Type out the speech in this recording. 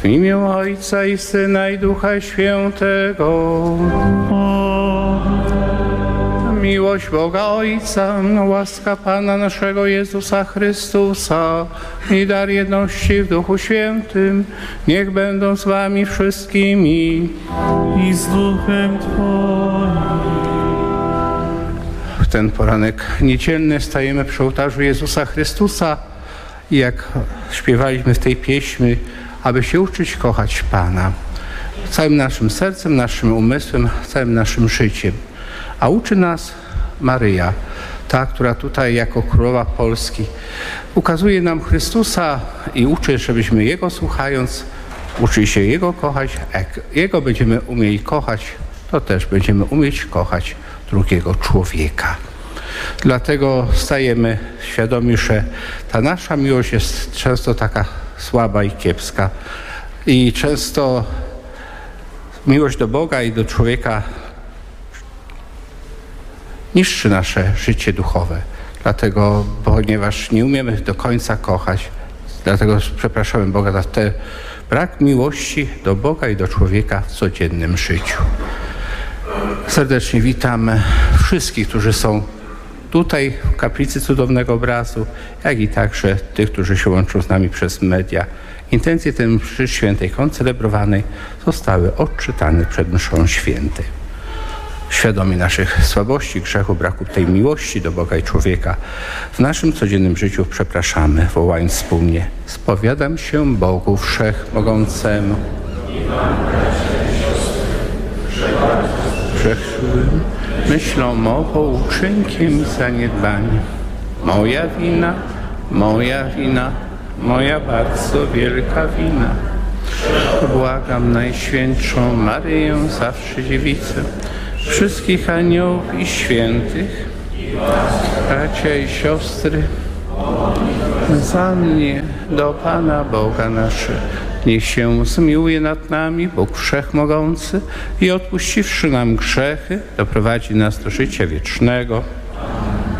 W imię Ojca i Syna i Ducha Świętego. Miłość Boga Ojca, łaska Pana naszego Jezusa Chrystusa i dar jedności w Duchu Świętym niech będą z wami wszystkimi. I z Duchem Twoim. W ten poranek niedzielny stajemy przy ołtarzu Jezusa Chrystusa i jak śpiewaliśmy w tej pieśni, aby się uczyć kochać Pana całym naszym sercem, naszym umysłem, całym naszym życiem. A uczy nas Maryja, ta, która tutaj jako królowa Polski ukazuje nam Chrystusa i uczy, żebyśmy Jego słuchając, uczyli się Jego kochać. Jak Jego będziemy umieli kochać, to też będziemy umieć kochać drugiego człowieka. Dlatego stajemy świadomi, że ta nasza miłość jest często taka słaba i kiepska. I często miłość do Boga i do człowieka niszczy nasze życie duchowe. Dlatego, ponieważ nie umiemy do końca kochać, dlatego przepraszamy Boga za ten brak miłości do Boga i do człowieka w codziennym życiu. Serdecznie witam wszystkich, którzy są tutaj w kaplicy Cudownego Obrazu, jak i także tych, którzy się łączą z nami przez media. Intencje tej mszy świętej koncelebrowanej zostały odczytane przed mszą świętej. Świadomi naszych słabości, grzechu, braku tej miłości do Boga i człowieka, w naszym codziennym życiu przepraszamy, wołając wspólnie: spowiadam się Bogu Wszechmogącemu, grzeszyłem myślą, mową, uczynkiem i zaniedbaniem. Moja wina, moja bardzo wielka wina. Błagam Najświętszą Maryję, zawsze Dziewicę, wszystkich aniołów i świętych, bracia i siostry, za mnie do Pana Boga naszego. Niech się zmiłuje nad nami Bóg Wszechmogący i odpuściwszy nam grzechy, doprowadzi nas do życia wiecznego.